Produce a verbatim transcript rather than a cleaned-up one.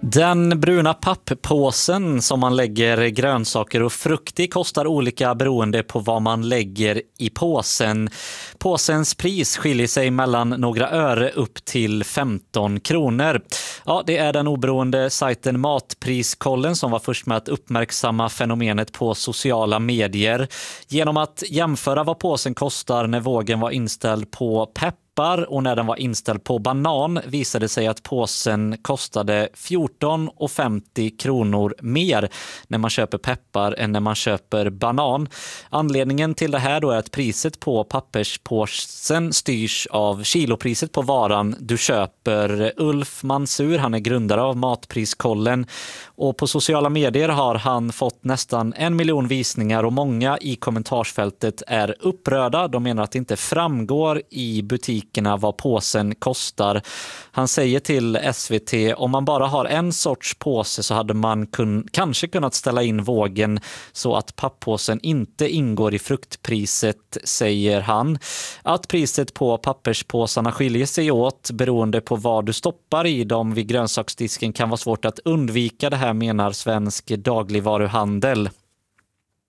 Den bruna papppåsen som man lägger grönsaker och frukt i kostar olika beroende på vad man lägger i påsen. Påsens pris skiljer sig mellan några öre upp till femton kronor. Ja, det är den oberoende sajten Matpriskollen som var först med att uppmärksamma fenomenet på sociala medier. Genom att jämföra vad påsen kostar när vågen var inställd på pepp och när den var inställd på banan visade sig att påsen kostade fjorton femtio kronor mer när man köper peppar än när man köper banan. Anledningen till det här då är att priset på papperspåsen styrs av kilopriset på varan du köper. Ulf Mansur, han är grundare av Matpriskollen, och på sociala medier har han fått nästan en miljon visningar och många i kommentarsfältet är upprörda. De menar att det inte framgår i butikerna vad påsen kostar. Han säger till S V T: om man bara har en sorts påse så hade man kun, kanske kunnat ställa in vågen så att papppåsen inte ingår i fruktpriset, säger han. Att priset på papperspåsarna skiljer sig åt beroende på vad du stoppar i dem vid grönsaksdisken kan vara svårt att undvika det här, menar Svensk dagligvaruhandel.